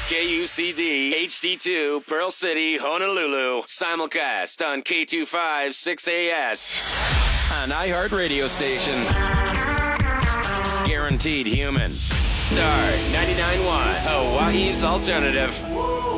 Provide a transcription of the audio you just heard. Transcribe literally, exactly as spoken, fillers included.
K U C D H D two, Pearl City, Honolulu. Simulcast on K two five six A S. An iHeart radio station. Guaranteed human. Star ninety-nine point one, Hawaii's alternative.